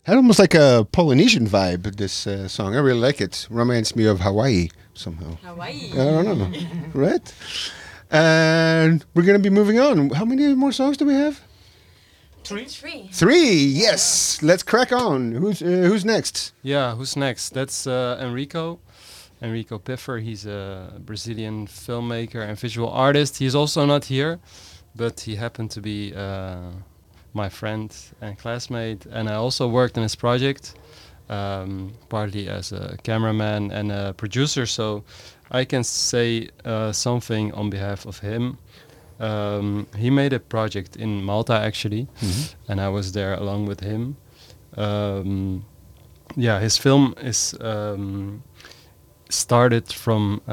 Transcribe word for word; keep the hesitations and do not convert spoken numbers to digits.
Had almost like a Polynesian vibe, this uh, song. I really like it. Reminds me of Hawaii somehow. Hawaii. I don't know. Right? And we're going to be moving on. How many more songs do we have? Three. Three. Three, yes. Let's crack on. Who's uh, who's next? Yeah, who's next? That's uh, Enrico. Enrico Piffer. He's a Brazilian filmmaker and visual artist. He's also not here, but he happened to be uh, my friend and classmate. And I also worked on his project, um, partly as a cameraman and a producer. So I can say uh, something on behalf of him. Um, he made a project in Malta actually, Mhm. and I was there along with him. Um, yeah, his film is um, started from